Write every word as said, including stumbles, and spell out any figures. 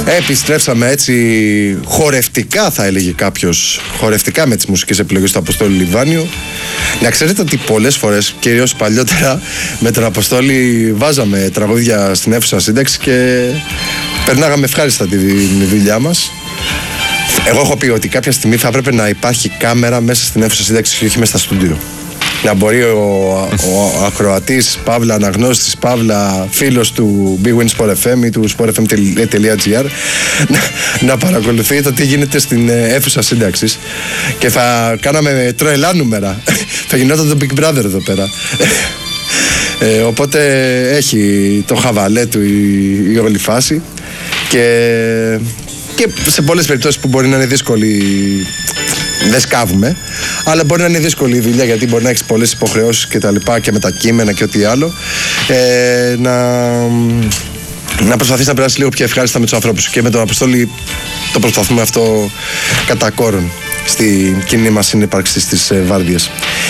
Επιστρέψαμε έτσι χορευτικά, θα έλεγε κάποιος, χορευτικά με τις μουσικές επιλογές του Αποστόλη Λιβάνιου. Να ξέρετε ότι πολλές φορές, κυρίως παλιότερα, με τον Αποστόλη βάζαμε τραγούδια στην αίθουσα σύνταξη και περνάγαμε ευχάριστα τη δουλειά μας. Εγώ έχω πει ότι κάποια στιγμή θα έπρεπε να υπάρχει κάμερα μέσα στην αίθουσα σύνταξη και όχι μέσα στα στούντιο. Να μπορεί ο, ο ακροατής, παύλα αναγνώστης, παύλα φίλος του Big Win Sport εφ εμ ή του sportfm.gr να, να παρακολουθεί το τι γίνεται στην αίθουσα σύνταξης και θα κάναμε τρελά νούμερα. Θα γινόταν το Big Brother εδώ πέρα. Ε, οπότε έχει το χαβαλέ του η, η όλη φάση και, και σε πολλές περιπτώσεις που μπορεί να είναι δύσκολη. Δεν σκάβουμε, αλλά μπορεί να είναι δύσκολη η δουλειά γιατί μπορεί να έχει πολλές υποχρεώσεις και τα λοιπά και με τα κείμενα και ό,τι άλλο. Ε, να, να προσπαθείς να περάσεις λίγο πιο ευχάριστα με τους ανθρώπους σου και με τον Αποστόλη το προσπαθούμε αυτό κατά κόρον στην κοινή μας συνύπαρξη στις ε, βάρδιες.